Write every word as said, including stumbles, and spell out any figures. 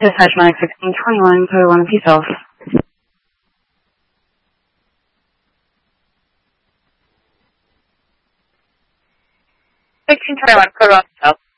Dispatch Mike sixteen twenty-one, code one, peace off. sixteen twenty-one, code one, peace off.